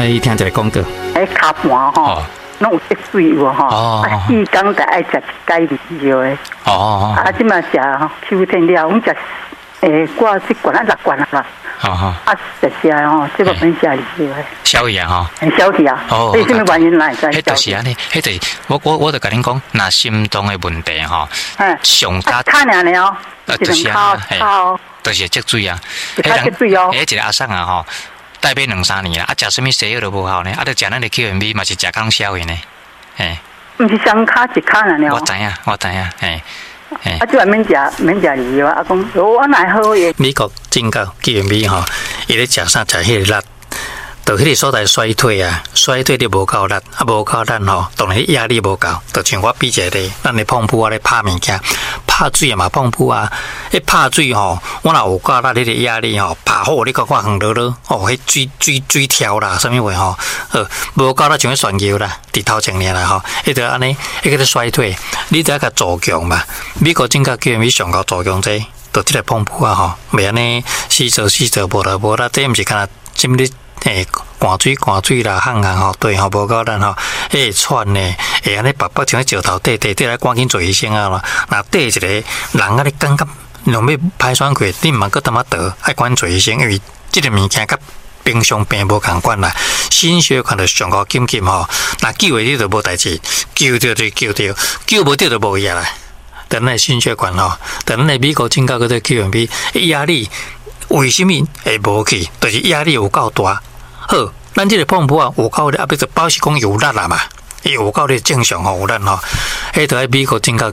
来听一个广告。 骹盘吼，拢有积水有吼，4天就爱食一解利药的。即嘛食秋天了，阮食挂7罐啊6罐啦。食吼，这个免食利药的。 消气啊吼， 消气啊。所以什么原因来在？ 迄就是安尼，迄就是我就甲恁讲，若心脏的问题吼，上加看尔了哦， 就是啊，就是积水啊， 积水哦。 一个阿婶啊吼，带买2-3年啦，食什么西药都无效呢，就食咱的 QMB 嘛是食讲消的呢， 毋是双骹一骹尔了。 我知影， 即话免食利药啊，讲我哪好耶？ 美国警告 QMB 吼，伊咧食啥食迄个力。就迄个所在衰退啊，衰退你无够力，无够力吼，当然压力无够。就像我比一个咧，咱咧碰布咧拍物件，拍水嘛碰布啊，拍水吼，我若有够力，迄个压力吼，拍好你看看远落落，迄水跳啦，啥物话吼，无够力像旋球啦，伫头前年啦吼，迄个安尼，迄个咧衰退，你再甲助强嘛。美国警告叫你上高助强这，就即个碰布啊吼，袂安尼死做无啦，这毋是干那什么寒水啦，烘吼，对吼，无够咱吼，会喘呢，会安尼白像石头底来赶紧做医生啊啦。若底一个人啊，你感觉若要排酸过，你毋茫搁淡仔倒，爱赶紧做医生，因为即个物件甲平常病无共款啦。心血管就上高紧吼，若救的你就无代志，救着就救着，救无着就无嘢啦。等咱心血管吼，等咱美国警告嗰个 QMB 压力为什么会无去？就是压力有够大。好，咱这个碰布啊，有够力，比如保是讲有力啦嘛，伊有够力正常吼有力吼。迄就喺美国警告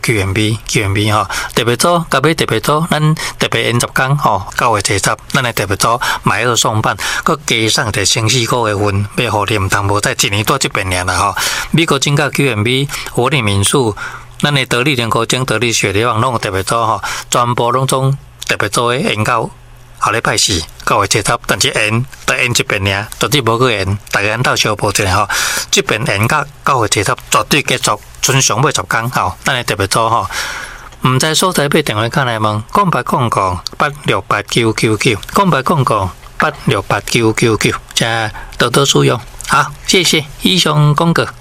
QMB 吼，特别早，甲尾特别早，咱特别延10天吼，9月17，咱来特别早买2送半，佮加上一星4个月份，要互你唔通无再一年多这边尔啦吼。美国警告 QMB 活力民宿，咱的得力人工精、得力血流网拢特别早吼，全部拢总特别早嘅研究。下礼拜4 9月17，但是延一遍尔，绝对无去延，大家到小报一下吼。这边延到9月17，绝对结束，剩上尾10天吼，咱会特别早吼。唔知所在买电话卡来问，0800-8689999，0800-8689999，加多多使用。好，谢谢以上广告。